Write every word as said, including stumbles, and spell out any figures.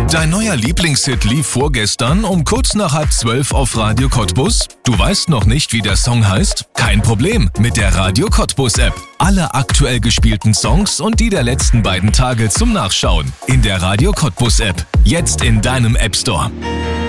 Dein neuer Lieblingshit lief vorgestern um kurz nach halb zwölf auf Radio Cottbus? Du weißt noch nicht, wie der Song heißt? Kein Problem, mit der Radio Cottbus App. Alle aktuell gespielten Songs und die der letzten beiden Tage zum Nachschauen. In der Radio Cottbus App. Jetzt in deinem App Store.